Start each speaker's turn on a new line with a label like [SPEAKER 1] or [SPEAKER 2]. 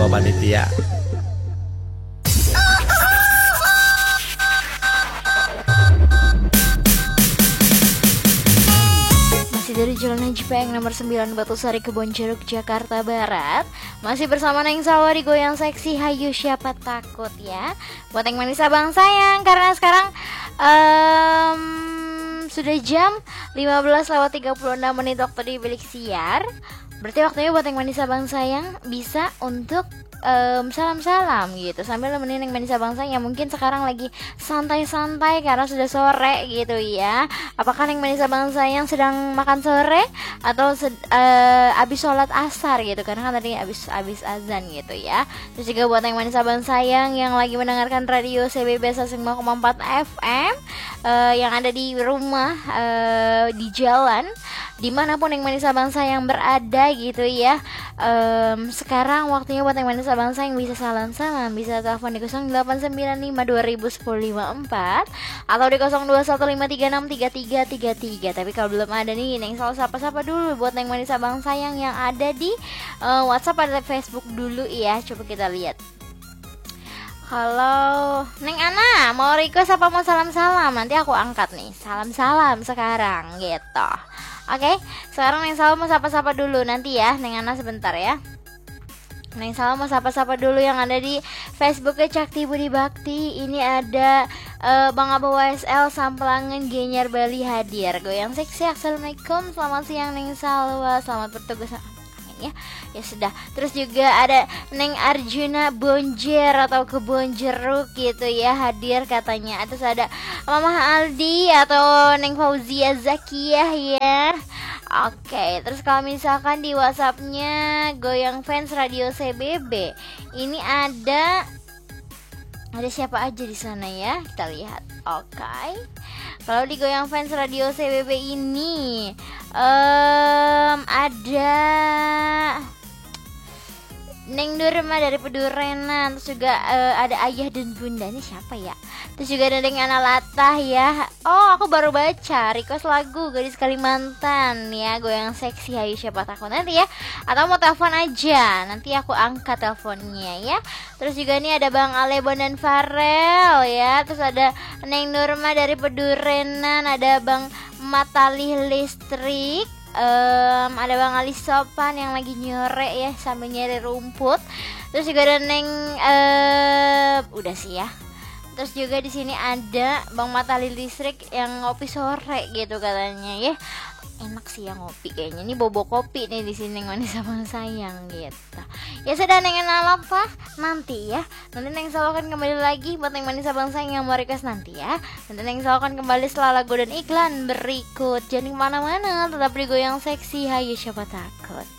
[SPEAKER 1] sama panitia.
[SPEAKER 2] Dari Jalan Haji Peng nomor 9 Batusari Kebon Jeruk Jakarta Barat. Masih bersama Neng Salwa di Goyang Seksi. Hayu siapa takut ya. Buat yang manis abang sayang, karena sekarang sudah jam 15:36 waktu di bilik siar. Berarti waktunya buat yang manis abang sayang bisa untuk salam-salam gitu sambil nemenin yang manis abang sayang yang mungkin sekarang lagi santai-santai karena sudah sore gitu ya. Apakah yang manis abang sayang sedang makan sore atau abis sholat asar gitu, karena kan tadi abis azan gitu ya. Terus juga buat yang manis abang sayang yang lagi mendengarkan radio CBB 105,4 FM yang ada di rumah, di jalan, dimanapun yang manis abang sayang berada gitu ya. Sekarang waktunya buat yang manis abang sayang bisa salam-salam, bisa telepon di 0895201054 atau di 0215363333. Tapi kalau belum ada nih, Neng selalu sapa-sapa dulu buat yang manis abang sayang yang ada di WhatsApp atau Facebook dulu ya. Coba kita lihat. Kalau Neng Ana mau request apa mau salam-salam, nanti aku angkat nih. Salam-salam sekarang gitu. Oke, sekarang Neng Salwa mau sapa-sapa dulu nanti ya. Neng Ana sebentar ya. Neng Salwa mau sapa-sapa dulu yang ada di Facebooknya Cakti Budi Bakti. Ini ada Bang Abu WSL Samplangan Gianyar Bali hadir. Goyang seksi. Assalamualaikum, selamat siang Neng Salwa, selamat bertugas. Ya sudah. Terus juga ada Neng Arjuna Bonjer atau Kebon Jeruk gitu ya, hadir katanya. Terus ada Mama Aldi atau Neng Fauzia Zakiyah ya. Oke, terus kalau misalkan di WhatsAppnya Goyang Fans Radio CBB, ini ada siapa aja di sana ya? Kita lihat. Oke. Kalau di Goyang Fans Radio CBB ini ada Neng Nurma dari Pedurenan. Terus juga ada Ayah dan Bunda. Ini siapa ya? Terus juga ada Neng Ana Latah ya. Oh, aku baru baca request lagu Gadis Kalimantan ya. Goyang seksi. Hayu siapa takut nanti ya. Atau mau telepon aja, nanti aku angkat teleponnya ya. Terus juga nih ada Bang Alebon dan Farel ya. Terus ada Neng Nurma dari Pedurenan. Ada Bang Matalih Listrik. Ada Bang Ali Sopan yang lagi nyore ya sambil nyari rumput. Terus juga ada Neng udah sih ya. Terus juga di sini ada Bang Matali Listrik yang ngopi sore gitu katanya ya. Enak sih yang ngopi kayaknya. Ini bobo kopi nih di sini manis sama sayang gitu. Ya sudah Neng apa nanti ya. Nanti Neng selalu akan kembali lagi buat Neng manis abang sayang yang mau request nanti ya. Nanti Neng selalu akan kembali setelah lagu dan iklan berikut. Jangan kemana-mana, tetap di Goyang Seksi. Hayu siapa takut.